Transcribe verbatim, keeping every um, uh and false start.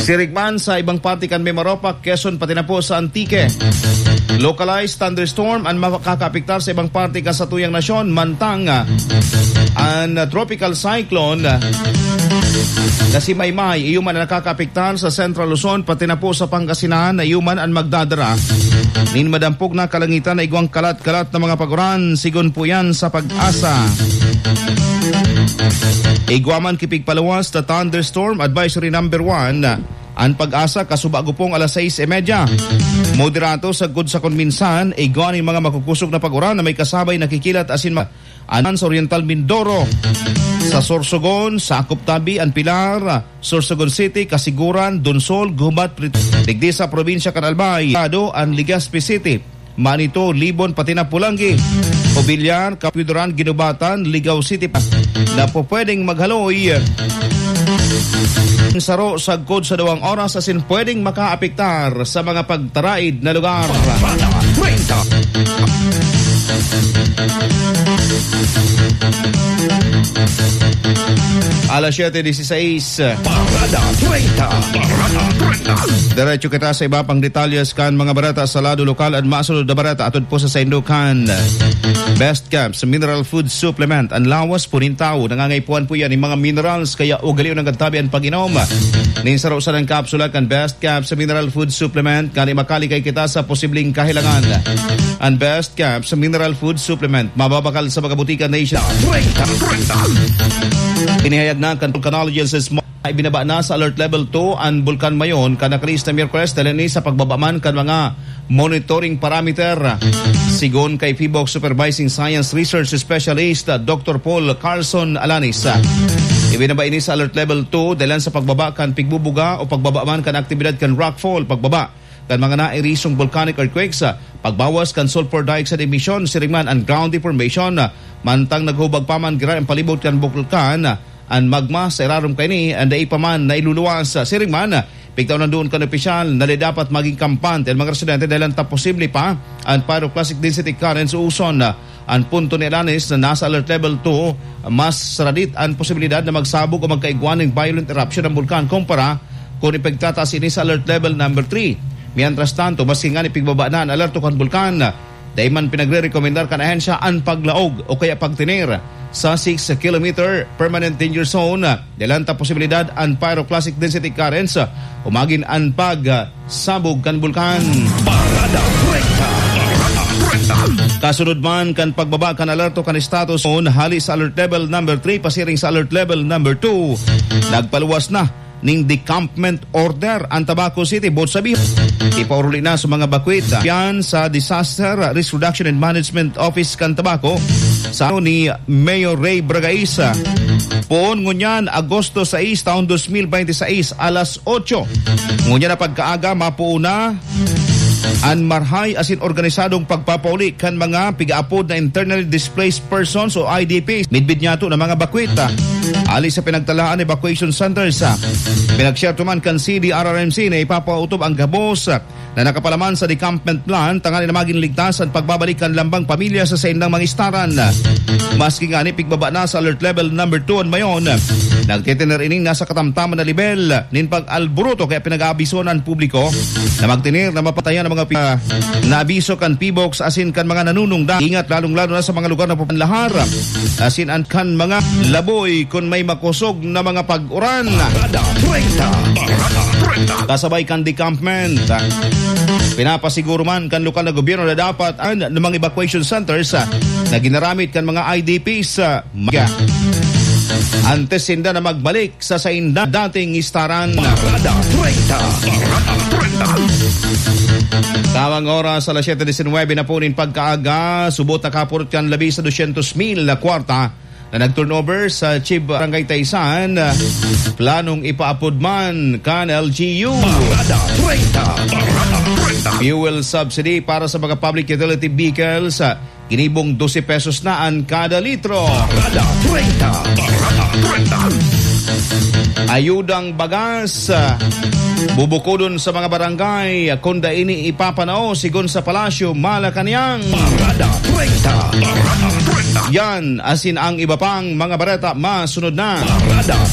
Sirigman sa ibang parte kan Mimaropac, Quezon pati na po sa Antique. Localized thunderstorm ang makakapiktar sa ibang parte kan sa tuyang nasyon. Mantang ang tropical cyclone na si Maymay iyuman ang nakakapiktar sa Central Luzon pati na po sa Pangasinan na iyuman ang magdadara. Nin madampog na kalangitan na igwang kalat-kalat na mga paguran. Sigon po yan sa Pag-asa. Igwaman kipig palawas na thunderstorm advisory number one. Ang Pag-asa kasubago pong alas sais e medya. Moderato sa good sa konminsan, igwan yung mga makukusog na paguran na may kasabay nakikilat asin ma- anan sa Oriental Mindoro. Sa Sorsogon, Sakop Tabi, ang Pilar, Sorsogon City, Kasiguran, Donsol, Gubat, Digdi sa probinsya Canalbay, Ado, ang Legazpi City, Manito, Libon, pati na Pulangi, Obilyan, Capiduran, Ginubatan, Ligaw City, na po pwedeng maghaloy. Saro sa good sa dawang oras asin pwedeng makaapektar sa mga pagtaraid na lugar. Alas siyete dieciséis. Parada treinta. Parada treinta. Diretso kita sa iba pang detalyes kan mga barata sa lado lokal at masunod na barata atod po sa Saindukan. Best Camps Mineral Food Supplement. Ang lawas po nintaw. Nangangaypuan po yan ng mga minerals kaya ugaliw ng gantabi ang pag-inom. Ninsaro sa ng kapsula kan Best Camps Mineral Food Supplement. Kani makalikay kita sa posibleng kahilangan. Ang Best Camps Mineral Food Supplement. Mababakal sa mga butika nation. Inihayag na kan Vulcanologist ay binaba na sa alert level two ang Bulkan Mayon kanakalis na Miyerkules dahil ni sa pagbabaman kan mga monitoring parameter. Sigon kay P B O C Supervising Science Research Specialist Doctor Paul Carlson Alanis. Ibinaba ini sa alert level two dahil sa pagbaba kan pigbubuga o pagbabaman kan aktibidad kan rockfall, pagbaba kan mga nairisong volcanic earthquakes, pagbawas kan sulfur dioxide emission, sirigman ang ground deformation, mantang naghubag paman gira ang palibot kan bulkan, ang magma sa irarom kay ni, ang dai paman na iluluwas sirigman, pigtaw na doon kan opisyal, na dapat maging kampante ang mga residente dahil ang posible pa ang pyroclastic density currents uson. Ang punto ni Alanis na nasa alert level two, mas saradit ang posibilidad na magsabog o magkaigwan ng violent eruption ng bulkan kumpara kung ipagtataas ini sa alert level number three. Mientras tanto, maski nga ni pigbaba na ang alerto kan bulkan, dahil man pinagre-rekomendar kan ahensya ang paglaog o kaya pagtinir sa six kilometer permanent danger zone. Dahil ang posibilidad ang pyroclastic density currents umagin ang pagsabog kan bulkan. Parada treinta. Kasunod man kan pagbaba kan alerto kan status zone hali sa alert level number three pasiring sa alert level number two. Nagpaluwas na ning decampment order ang Tabaco City, Both sabi ipauruli na sa mga bakwit yan sa Disaster Risk Reduction and Management Office kan Tabaco sa ni Mayor Ray Bragaisa. Poon ngunyan Agosto sais taon two thousand twenty-six alas otso ngunyan na pagkaaga mapuuna ang marhay asin organisadong pagpapauli kan mga pigaapod na internally displaced persons o I D Ps. Midbid niya ito ng mga bakwita. Ali sa pinagtalaan evacuation centers. Pinag-share man kan C D R R M C na ipapautob ang gabos na nakapalaman sa decampment plan tangali na maging ligtas at pagbabalik kan lambang pamilya sa saindang mangistaran. Maski nga ni pigbaba na sa alert level number two on mayon. Nagtitiner ining nasa katamtaman na level nin pag-alburuto kaya pinag-aabiso ng publiko na magtinir na mapatayan ng mga uh, naabiso kan P B O C asin kan mga nanunong da. Ingat lalong-lalo na sa mga lugar na pupanlahar asin an kan mga laboy kung may makusog na mga pag-uran. Kasabay kan decampment. Pinapasiguro man kan lokal na gobyerno na dapat ang uh, mga evacuation centers uh, na ginaramit kan mga I D Ps uh, mga antes sinda na magbalik sa sainda dating istaran. Parada treinta. Parada treinta. Tamang oras alas siyete diecinueve na po rin pagkaaga. Subot na kapurot kan labi sa two hundred mil na kwarta na nag-turnover sa Chief Barangay Taysan. Planong ipaapod man kan L G U. Parada treinta. Parada treinta. Fuel subsidy para sa mga public utility vehicles. Ginibong twelve pesos na ang kada litro. Parada treinta. Parada treinta. Ayudang bagas. Bubukudon sa mga barangay. Kunda ini ipapanao sigon sa Palasyo, Malacañang. Parada treinta. Parada treinta. Yan asin ang iba pang mga bareta masunod na. Parada